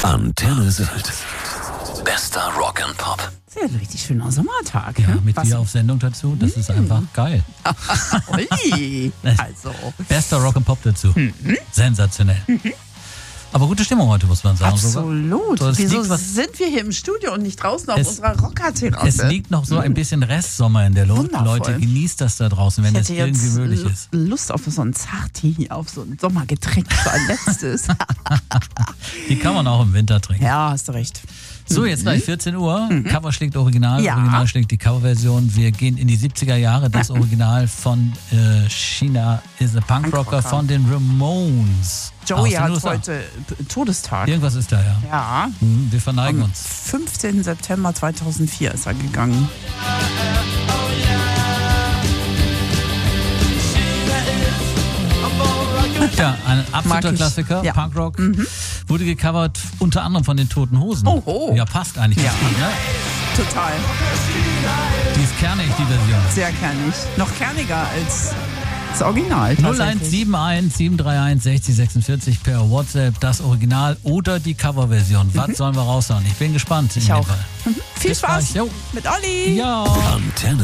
Antenne Sylt. Bester Rock and Pop. Das ist ja ein richtig schöner Sommertag. Ja, ne? mit dir auf Sendung dazu, das ist einfach geil. Ui, also. Bester Rock and Pop dazu. Sensationell. Aber gute Stimmung heute, muss man sagen. Absolut. So, Wieso sind wir hier im Studio und nicht draußen auf unserer Rockerterrasse? Es liegt noch so ein bisschen Restsommer in der Luft. Wundervoll. Leute, genießt das da draußen, wenn es ich hätte irgendwie jetzt möglich ist. Lust auf so ein Zarti, auf so ein Sommergetränk für ein letztes. Die kann man auch im Winter trinken. Ja, hast du recht. So, jetzt gleich 14 Uhr. Cover schlägt Original, Ja. Original schlägt die Coverversion. Wir gehen in die 70er Jahre. Das Original von Sheena is a Punkrocker von den Ramones. Joey aus den hat USA. heute Todestag. Irgendwas ist da, ja. Ja, Wir verneigen am uns. 15. September 2004 ist er gegangen. Ja, ein Mag absoluter ich. Klassiker, Ja. Punkrock. Wurde gecovert unter anderem von den Toten Hosen. Oho. Ja, passt eigentlich. Ja. ganz gut, ne? Total. Die ist kernig, die Version. Sehr kernig. Noch kerniger als das Original. tatsächlich. 0171 731 60 46 per WhatsApp, das Original oder die Coverversion. Was sollen wir raushauen? Ich bin gespannt. Ich auch. Viel Bis Spaß gleich. Jo. mit Olli. Ja. Antenne